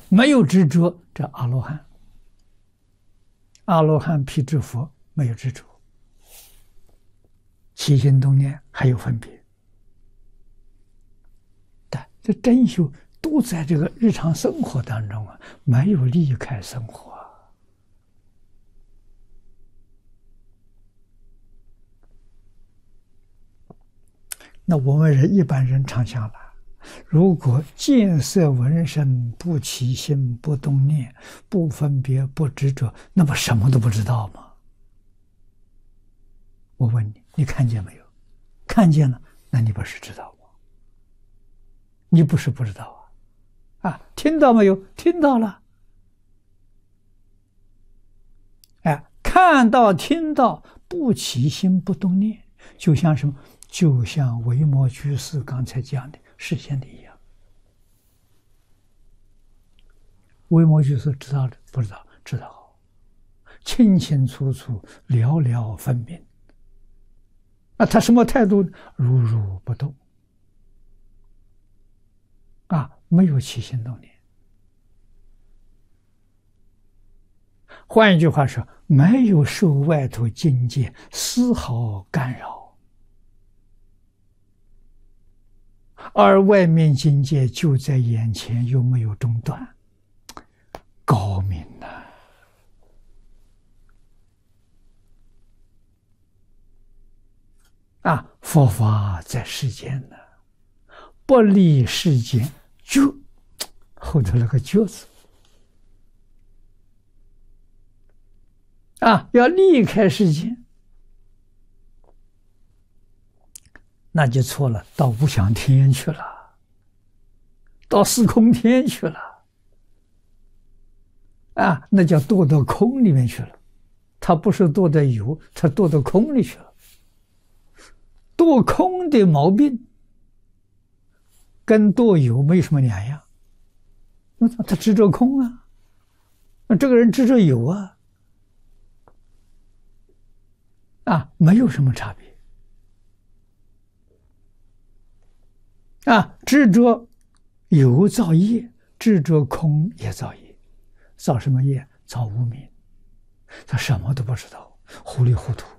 没有执着，这阿罗汉。阿罗汉辟支佛没有执着，起心动念还有分别。但这真修都在这个日常生活当中啊，没有离开生活啊。那我们一般人常想了，如果见色闻声不起心不动念不分别不执着，那不什么都不知道吗？我问你，你看见没有？看见了，那你不是知道吗？你不是不知道啊？啊，听到没有？听到了。哎，看到听到不起心不动念，就像什么？就像维摩居士刚才讲的实现的一样。维摩居士知道的不知道？知道，清清楚楚，了了分明。啊，他什么态度？如如不动。啊，没有起心动念。换一句话说，没有受外头境界丝毫干扰。而外面境界就在眼前，又没有中断，高明呐！啊，佛法在世间呢，不离世间，就后头那个觉字啊，要离开世间，那就错了，到无想天去了，到四空天去了，啊，那叫堕到空里面去了。他不是堕到有，他堕到空里去了。堕空的毛病跟堕有没什么两样，他执着空啊，这个人执着有啊，啊，没有什么差别。啊，执着有造业，执着空也造业。造什么业？造无明。他什么都不知道，糊里糊涂。